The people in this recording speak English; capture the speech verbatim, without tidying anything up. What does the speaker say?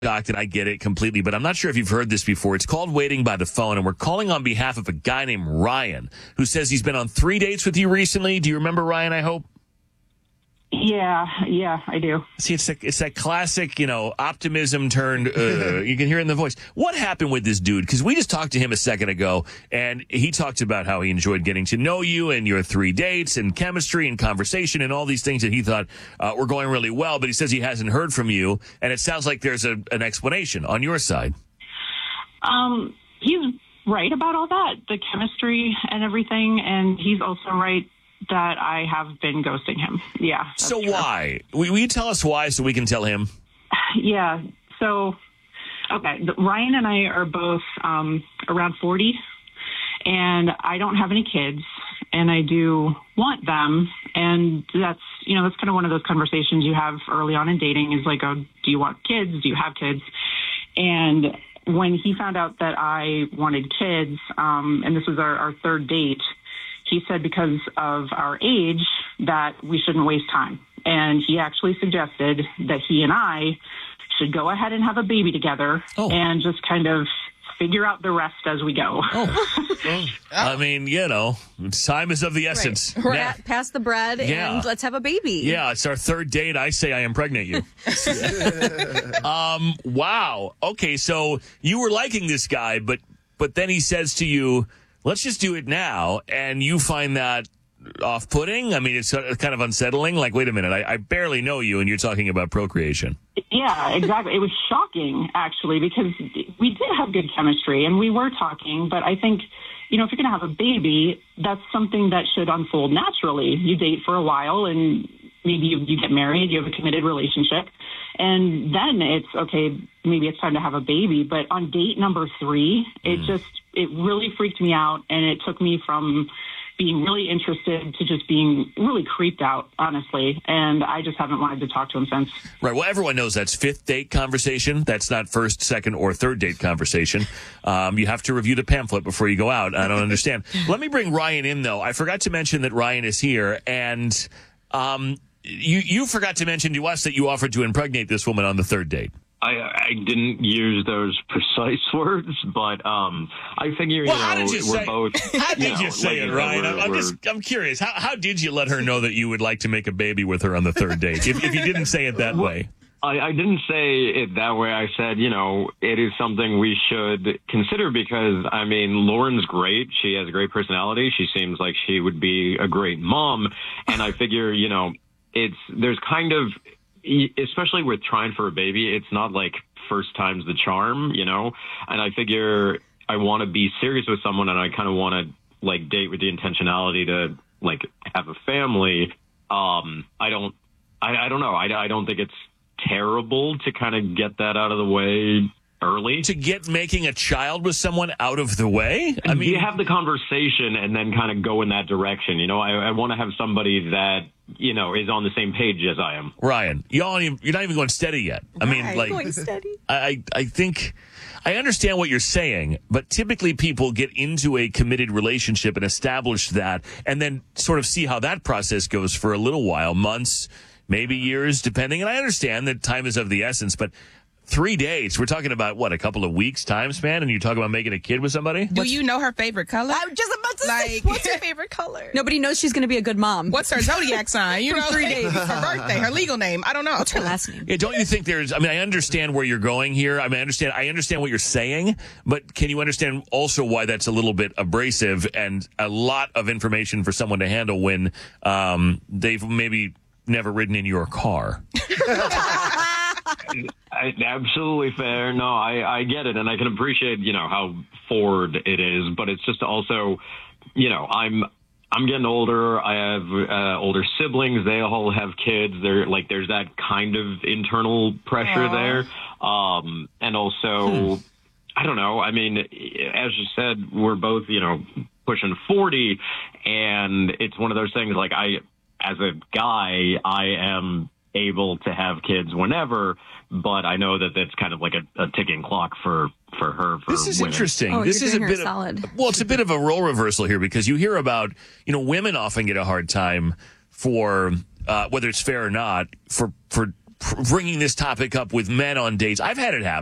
shocked, and I get it completely, but I'm not sure if you've heard this before. It's called Waiting by the Phone, and we're calling on behalf of a guy named Ryan, who says he's been on three dates with you recently. Do you remember Ryan, I hope? Yeah, yeah, I do. See, it's, a, it's that classic, you know, optimism turned, uh, you can hear it in the voice. What happened with this dude? Because we just talked to him a second ago, and he talked about how he enjoyed getting to know you and your three dates and chemistry and conversation and all these things that he thought uh, were going really well, but he says he hasn't heard from you, and it sounds like there's a, an explanation on your side. Um, he's right about all that, the chemistry and everything, and he's also right that I have been ghosting him. Yeah. So true. why? Will you tell us why so we can tell him? Yeah. So, okay. Ryan and I are both um, around forty, and I don't have any kids, and I do want them. And that's, you know, that's kind of one of those conversations you have early on in dating is like, oh, do you want kids? Do you have kids? And when he found out that I wanted kids, um, and this was our, our third date, he said because of our age that we shouldn't waste time. And he actually suggested that he and I should go ahead and have a baby together oh. and just kind of figure out the rest as we go. Oh. oh. I mean, you know, time is of the essence. Right. We're yeah. at, pass the bread yeah. and let's have a baby. Yeah, it's our third date. I say I impregnate you. um, wow. Okay, so you were liking this guy, but but then he says to you, let's just do it now, and you find that off-putting? I mean, it's kind of unsettling. Like, wait a minute, I, I barely know you, and you're talking about procreation. Yeah, exactly. It was shocking, actually, because we did have good chemistry, and we were talking, but I think, you know, if you're going to have a baby, that's something that should unfold naturally. You date for a while, and maybe you, you get married, you have a committed relationship, and then it's, okay, maybe it's time to have a baby. But on date number three, it mm. just, it really freaked me out, and it took me from being really interested to just being really creeped out, honestly. And I just haven't wanted to talk to him since. Right. Well, everyone knows that's fifth date conversation. That's not first, second, or third date conversation. Um, you have to review the pamphlet before you go out. I don't understand. Let me bring Ryan in, though. I forgot to mention that Ryan is here, and um, you, you forgot to mention to us that you offered to impregnate this woman on the third date. I, I didn't use those precise words, but um, I figure, you well, know, how did you we're say, both... How did you, know, you say like, it, Ryan? we're, I'm, we're, just, I'm curious. How, how did you let her know that you would like to make a baby with her on the third date, if, if you didn't say it that well, way? I, I didn't say it that way. I said, you know, it is something we should consider because, I mean, Lauren's great. She has a great personality. She seems like she would be a great mom. And I figure, you know, it's there's kind of, especially with trying for a baby, it's not like first time's the charm, you know? And I figure I want to be serious with someone and I kind of want to, like, date with the intentionality to, like, have a family. Um, I don't, I, I don't know. I, I don't think it's terrible to kind of get that out of the way early. To get making a child with someone out of the way? I mean, you have the conversation and then kind of go in that direction. You know, I, I want to have somebody that, you know, is on the same page as I am. Ryan, you all, you're not even going steady yet. I mean, right, like, going steady. I, I think I understand what you're saying, but typically people get into a committed relationship and establish that and then sort of see how that process goes for a little while, months, maybe years, depending. And I understand that time is of the essence, but three days, we're talking about, what, a couple of weeks time span, and you talk about making a kid with somebody? Do you know her favorite color? I'm just about to like, say, what's her favorite color? Nobody knows she's going to be a good mom. What's her zodiac sign? You know, three days. Her birthday, her legal name. I don't know. What's her last name? Yeah, don't you think there's, I mean, I understand where you're going here. I mean, I understand, I understand what you're saying, but can you understand also why that's a little bit abrasive and a lot of information for someone to handle when um, they've maybe never ridden in your car? I, absolutely fair. No, I, I get it. And I can appreciate, you know, how forward it is, but it's just also, you know, I'm, I'm getting older. I have uh, older siblings. They all have kids. They're like, there's that kind of internal pressure Aww. there. Um, and also, hmm. I don't know. I mean, as you said, we're both, you know, pushing forty, and it's one of those things like I, as a guy, I am able to have kids whenever, but I know that that's kind of like a, a ticking clock for, for her. For this is women. interesting. Oh, this you're is a doing bit her of, solid. well, it's a bit of a role reversal here because you hear about, you know, women often get a hard time for, uh, whether it's fair or not, for, for pr- bringing this topic up with men on dates. I've had it happen.